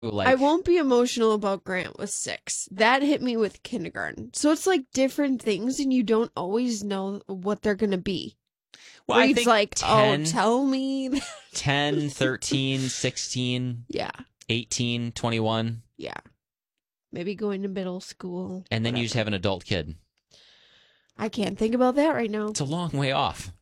Like, I won't be emotional about Grant with 6. That hit me with kindergarten. So it's like different things and you don't always know what they're going to be. well, I Reed's think like, 10, oh, tell me. 10, 13, 16, Yeah. 18, 21. Yeah. Maybe going to middle school. And then you whatever. just have an adult kid. I can't think about that right now. It's a long way off.